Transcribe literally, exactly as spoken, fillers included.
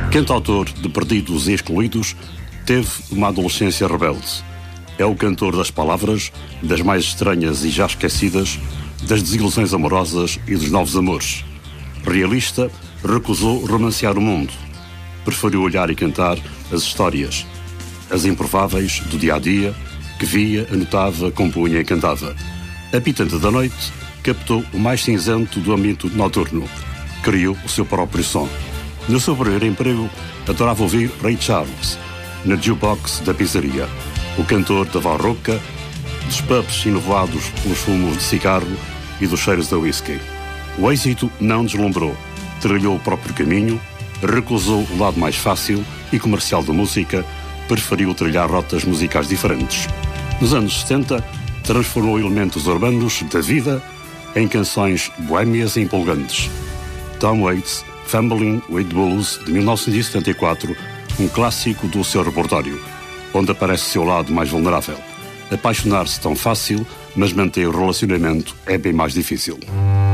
Cantautor de Perdidos e Excluídos, teve uma adolescência rebelde. É o cantor das palavras, das mais estranhas e já esquecidas, das desilusões amorosas e dos novos amores. Realista, recusou romancear o mundo. Preferiu olhar e cantar as histórias, as improváveis do dia-a-dia, que via, anotava, compunha e cantava. Apitante da noite, captou o mais cinzento do ambiente noturno. Criou o seu próprio som. No seu primeiro emprego, adorava ouvir Ray Charles, na jukebox da pizzaria. O cantor da voz rouca, dos pubs enovoados pelos fumos de cigarro e dos cheiros da whisky. O êxito não deslumbrou. Trilhou o próprio caminho, recusou o lado mais fácil e comercial da música, preferiu trilhar rotas musicais diferentes. Nos anos setenta, transformou elementos urbanos da vida em canções boémias e empolgantes. Tom Waits, Family with Blues, de mil novecentos e setenta e quatro, um clássico do seu repertório, onde aparece o seu lado mais vulnerável. Apaixonar-se tão fácil, mas manter o relacionamento é bem mais difícil.